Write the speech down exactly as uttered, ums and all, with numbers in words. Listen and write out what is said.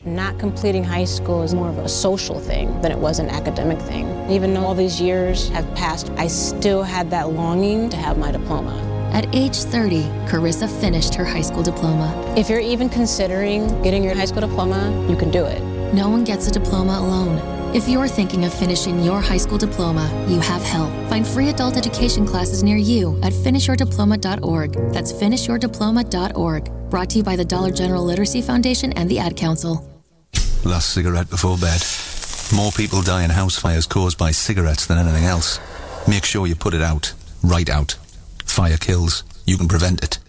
Not completing high school is more of a social thing than it was an academic thing. Even though all these years have passed, I still had that longing to have my diploma. At age thirty, Carissa finished her high school diploma. If you're even considering getting your high school diploma, you can do it. No one gets a diploma alone. If you're thinking of finishing your high school diploma, you have help. Find free adult education classes near you at finish your diploma dot org. That's finish your diploma dot org. Brought to you by the Dollar General Literacy Foundation and the Ad Council. Last cigarette before bed. More people die in house fires caused by cigarettes than anything else. Make sure you put it out. Right out. Fire kills. You can prevent it.